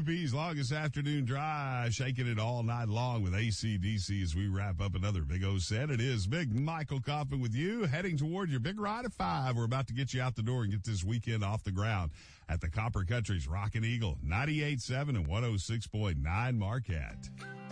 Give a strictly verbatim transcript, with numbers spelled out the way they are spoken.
P's longest afternoon drive, shaking it all night long with A C D C as we wrap up another Big O set. It is Big Michael Coffin with you, heading toward your big ride at five. We're about to get you out the door and get this weekend off the ground at the Copper Country's Rockin' Eagle, ninety-eight point seven and one oh six point nine Marquette.